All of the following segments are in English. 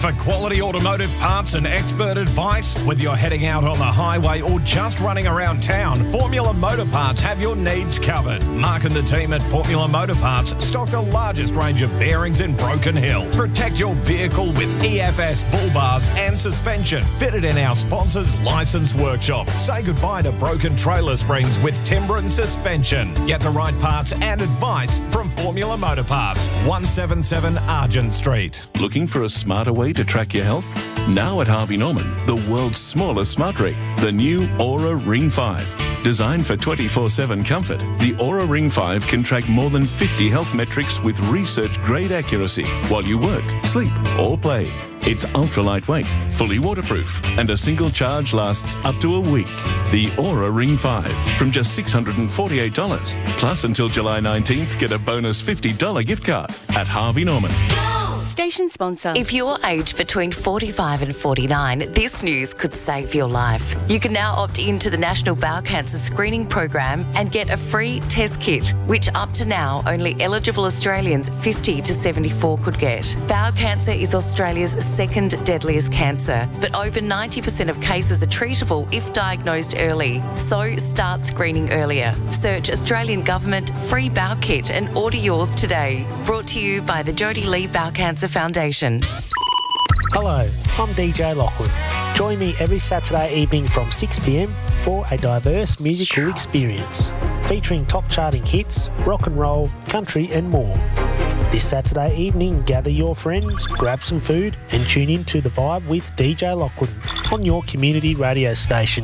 for quality automotive parts and expert advice? Whether you're heading out on the highway or just running around town, Formula Motor Parts have your needs covered. Mark and the team at Formula Motor Parts stock the largest range of bearings in Broken Hill. Protect your vehicle with EFS bull bars and suspension fitted in our sponsor's licensed workshop. Say goodbye to broken trailer springs with Timbren suspension. Get the right parts and advice from Formula Motor Parts, 177 Argent Street. Looking for a smarter way to track your health? Now at Harvey Norman, the world's smallest smart ring, the new Aura Ring 5. Designed for 24/7 comfort, the Aura Ring 5 can track more than 50 health metrics with research-grade accuracy while you work, sleep or play. It's ultra lightweight, fully waterproof, and a single charge lasts up to a week. The Aura Ring 5 from just $648. Plus, until July 19th, get a bonus $50 gift card at Harvey Norman. Station sponsor. If you're aged between 45 and 49, this news could save your life. You can now opt into the National Bowel Cancer Screening Program and get a free test kit, which up to now only eligible Australians 50 to 74 could get. Bowel cancer is Australia's second deadliest cancer, but over 90% of cases are treatable if diagnosed early. So start screening earlier. Search Australian Government Free Bowel Kit and order yours today. Brought to you by the Jodie Lee Bowel Cancer Foundation. Hello, I'm DJ Lachlan. Join me every Saturday evening from 6 p.m. for a diverse musical experience featuring top charting hits, rock and roll, country and more. This Saturday evening, gather your friends, grab some food and tune in to The Vibe with DJ Lachlan on your community radio station.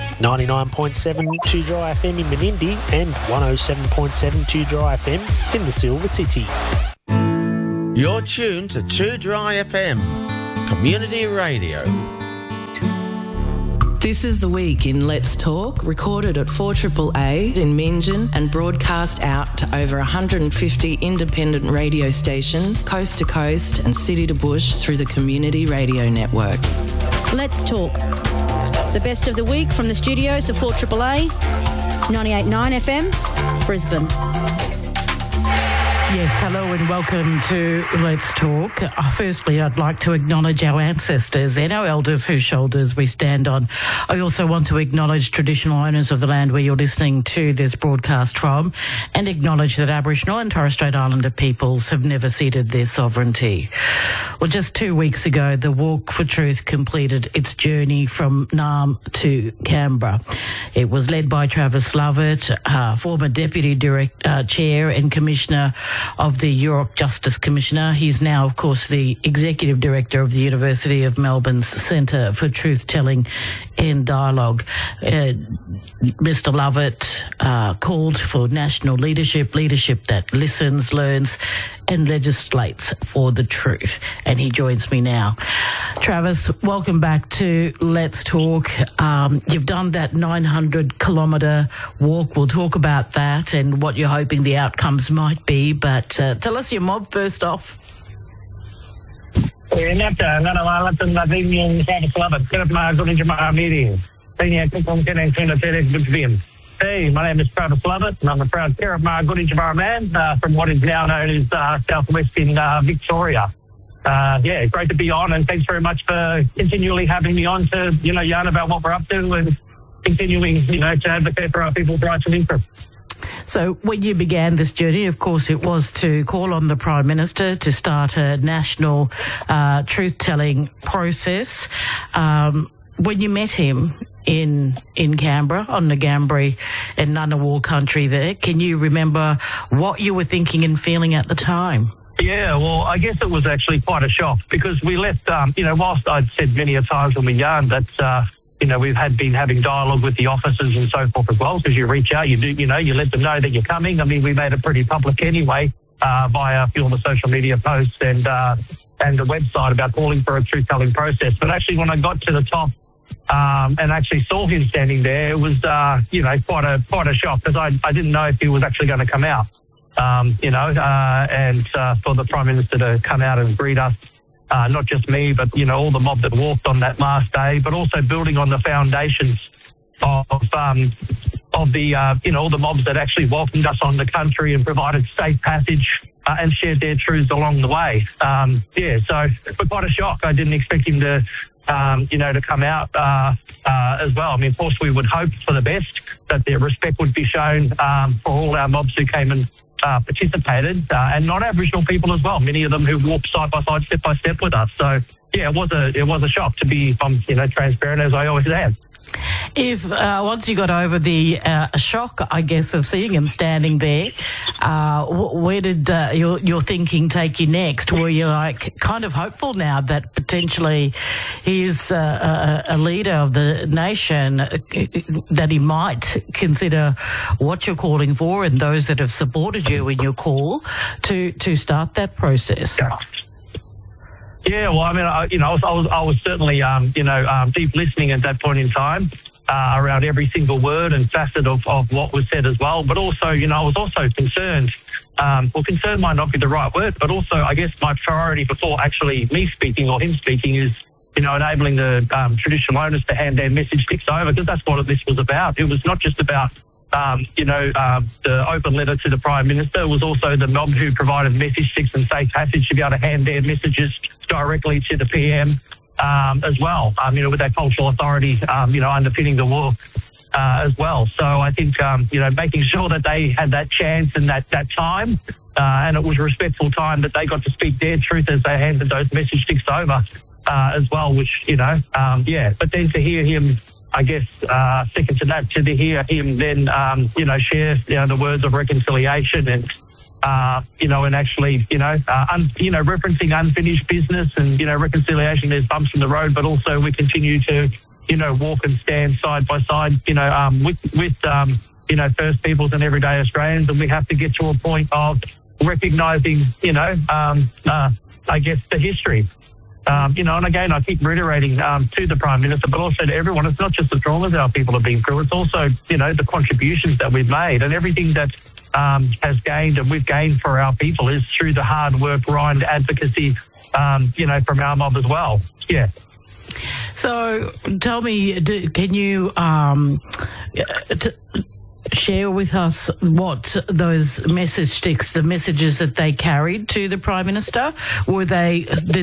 99.7 2 Dry FM in Menindee and 107.7 2 Dry FM in the Silver City. You're tuned to 2 Dry FM, community radio. This is The Week in Let's Talk, recorded at 4AAA in Meanjin and broadcast out to over 150 independent radio stations, coast to coast and city to bush through the Community Radio Network. Let's Talk. The best of the week from the studios of 4AAA, 98.9 FM, Brisbane. Yes, hello and welcome to Let's Talk. Firstly, I'd like to acknowledge our ancestors and our elders whose shoulders we stand on. I also want to acknowledge traditional owners of the land where you're listening to this broadcast from and acknowledge that Aboriginal and Torres Strait Islander peoples have never ceded their sovereignty. Well, just 2 weeks ago, the Walk for Truth completed its journey from Naarm to Canberra. It was led by Travis Lovett, former Deputy Chair and Commissioner of the Europe Justice Commissioner. He's now, of course, the Executive Director of the University of Melbourne's Centre for Truth-Telling and Dialogue. Mr. Lovett called for national leadership that listens, learns and legislates for the truth. And he joins me now. Travis, welcome back to Let's Talk. You've done that 900-kilometre walk. We'll talk about that and what you're hoping the outcomes might be. But tell us your mob first off. Hey, my name is Travis Lovett, and I'm a proud Kirrama Goodinjabara man from what is now known as southwest in Victoria. Yeah, great to be on, and thanks very much for continually having me on to, yarn about what we're up to and continuing, to advocate for our people's rights and interests. So when you began this journey, of course, it was to call on the Prime Minister to start a national truth-telling process. When you met him in Canberra, on the Ngambri and Ngunnawal country there, can you remember what you were thinking and feeling at the time? Yeah, well, I guess it was actually quite a shock because we left, whilst I'd said many a times when we yarned that, we've been having dialogue with the officers and so forth as well, because you reach out, you let them know that you're coming. I mean, we made it pretty public anyway, via a few of the social media posts and the website about calling for a truth-telling process. But actually, when I got to the top, and actually saw him standing there, it was, quite a shock because I didn't know if he was actually going to come out, and for the Prime Minister to come out and greet us, not just me, but, all the mob that walked on that last day, but also building on the foundations of of the all the mobs that actually welcomed us on the country and provided safe passage and shared their truths along the way. So but quite a shock. I didn't expect him to to come out as well. I mean, of course, we would hope for the best, that their respect would be shown for all our mobs who came and participated, and non-Aboriginal people as well. Many of them who walked side by side, step by step with us. So yeah, it was a shock, to be transparent, as I always am. If once you got over the shock, I guess, of seeing him standing there, where did your thinking take you next? Were you kind of hopeful now that potentially he is a leader of the nation, that he might consider what you're calling for and those that have supported you in your call to start that process? Yeah, well, I mean, I was certainly, deep listening at that point in time, around every single word and facet of what was said as well. But also, I was also concerned. Concerned might not be the right word, but also, I guess my priority before actually me speaking or him speaking is, enabling the traditional owners to hand their message sticks over, because that's what this was about. It was not just about the open letter to the Prime Minister. It was also the mob who provided message sticks and safe passage to be able to hand their messages directly to the PM as well, with that cultural authority, underpinning the war as well. So I think, making sure that they had that chance and that time, and it was a respectful time that they got to speak their truth as they handed those message sticks over as well, which, but then to hear him, I guess, second to that, to hear him then, share, the words of reconciliation and, and actually, referencing unfinished business and, reconciliation, there's bumps in the road, but also we continue to, walk and stand side by side, with First Peoples and everyday Australians. And we have to get to a point of recognising, I guess, the history. And again, I keep reiterating to the Prime Minister, but also to everyone, it's not just the traumas our people have been through, it's also, the contributions that we've made, and everything that has gained and we've gained for our people is through the hard work, grind, advocacy, from our mob as well. Yeah. So tell me, can you share with us what those message sticks, the messages that they carried to the Prime Minister? Did